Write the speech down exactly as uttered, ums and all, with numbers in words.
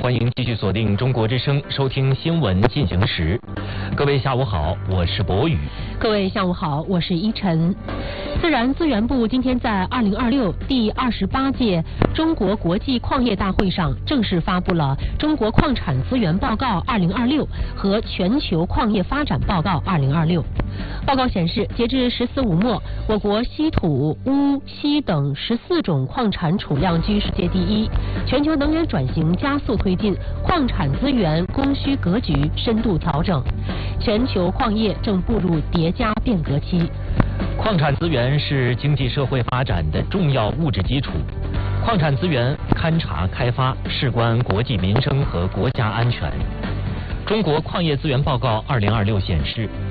欢迎继续锁定中国之声，收听新闻进行时。各位下午好，我是博宇。 各位下午好，我是依晨。自然资源部今天在二零二六第二十八届中国国际矿业大会上正式发布了《中国矿产资源报告二零二六》和《全球矿业发展报告二零二六》。报告显示，截至十四五末，我国稀土、钨、锡等十四种矿产储量居世界第一。全球能源转型加速推进，矿产资源供需格局深度调整，全球矿业正步入叠加变革期。 矿产资源是经济社会发展的重要物质基础，矿产资源勘察开发事关国计民生和国家安全。中国矿业资源报告二零二六显示，